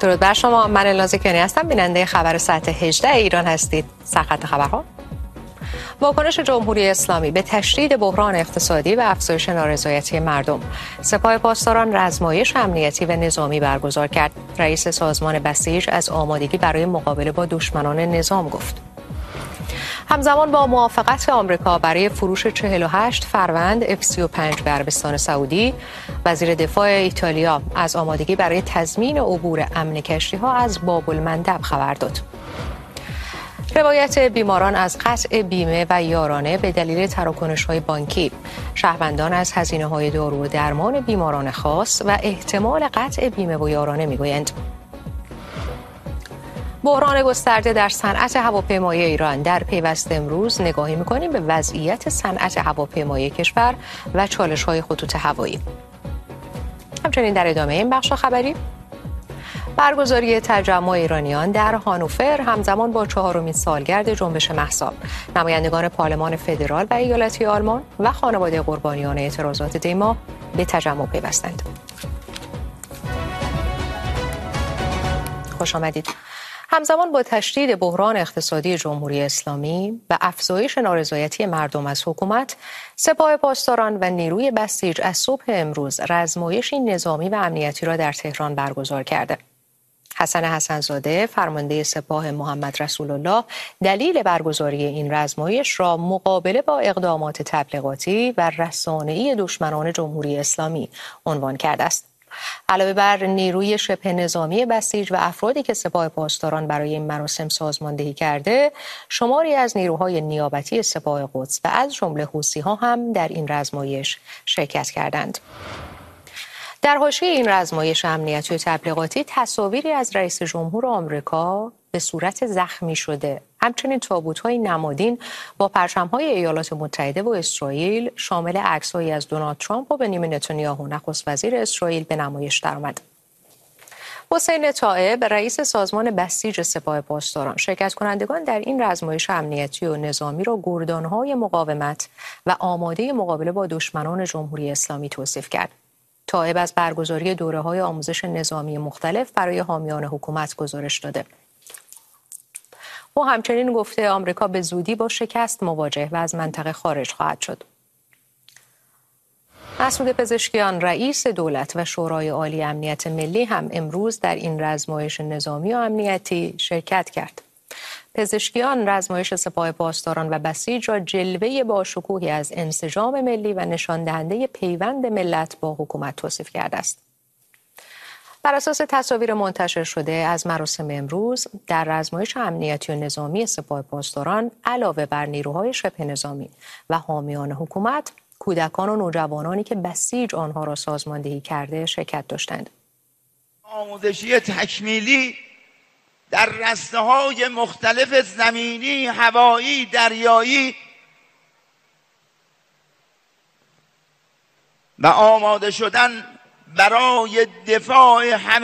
درود بر شما. من الناز کنی هستم، بیننده خبر ساعت 18 ایران هستید. سرخط خبرها: واکنش جمهوری اسلامی به تشدید بحران اقتصادی و افزایش نارضایتی مردم. سپاه پاسداران رزمایش امنیتی و نظامی برگزار کرد. رئیس سازمان بسیج از آمادگی برای مقابله با دشمنان نظام گفت. همزمان با موافقت آمریکا برای فروش 48 فروند F-35 به عربستان سعودی، وزیر دفاع ایتالیا از آمادگی برای تضمین عبور امن کشتی‌ها از باب المندب خبر داد. روایت بیماران از قطع بیمه و یارانه به دلیل تراکنش‌های بانکی. شهروندان از هزینه‌های دارو و درمان بیماران خاص و احتمال قطع بیمه و یارانه می‌گویند. بحران گسترده در صنعت هواپیمایی ایران. در پیوست امروز نگاهی می‌کنیم به وضعیت صنعت هواپیمایی کشور و چالش‌های خطوط هوایی. همچنین در ادامه این بخش خبری، برگزاری تجمع ایرانیان در هانوفر همزمان با 4مین سالگرد جنبش مهسا. نمایندگان پارلمان فدرال و ایالتی آلمان و خانواده قربانیان اعتراضات دیما به تجمع پیوستند. خوش آمدید. همزمان با تشدید بحران اقتصادی جمهوری اسلامی و افزایش نارضایتی مردم از حکومت، سپاه پاسداران و نیروی بسیج از صبح امروز رزمایشی نظامی و امنیتی را در تهران برگزار کرده. حسن حسن‌زاده، فرمانده سپاه محمد رسول الله، دلیل برگزاری این رزمایش را مقابله با اقدامات تبلیغاتی و رسانه‌ای دشمنان جمهوری اسلامی عنوان کرده است. علاوه بر نیروی شبه نظامی بسیج و افرادی که سپاه پاسداران برای این مراسم سازماندهی کرده، شماری از نیروهای نیابتی سپاه قدس و از جمله حوثی‌ها هم در این رزمایش شرکت کردند. در حاشیه این رزمایش امنیتی و تبلیغاتی، تصاویری از رئیس جمهور آمریکا به صورت زخمی شده، همچنین تابوت‌های نمادین با پرچم‌های ایالات متحده و اسرائیل شامل عکس‌هایی از دونالد ترامپ و بنیامین نتانیاهو نخست وزیر اسرائیل به نمایش درآمد. حسین طائب، رئیس سازمان بسیج سپاه پاسداران، شرکت کنندگان در این رزمایش امنیتی و نظامی را گردان‌های مقاومت و آماده مقابله با دشمنان جمهوری اسلامی توصیف کرد. طائب از برگزاری دوره‌های آموزش نظامی مختلف برای حامیان حکومت گزارش داده. او همچنین گفته آمریکا به زودی با شکست مواجه و از منطقه خارج خواهد شد. مسعود پزشکیان، رئیس دولت و شورای عالی امنیت ملی، هم امروز در این رزمایش نظامی و امنیتی شرکت کرد. پزشکیان رزمایش سپاه پاسداران و بسیج را جلوه باشکوهی از انسجام ملی و نشان دهنده پیوند ملت با حکومت توصیف کرده است. بر اساس تصاویر منتشر شده از مراسم امروز در رزمایش امنیتی و نظامی سپاه پاسداران، علاوه بر نیروهای شبه نظامی و حامیان حکومت، کودکان و نوجوانانی که بسیج آنها را سازماندهی کرده شرکت داشتند. آموزشی تکمیلی در رسته‌های مختلف زمینی، هوایی، دریایی و آماده شدن برای دفاع همه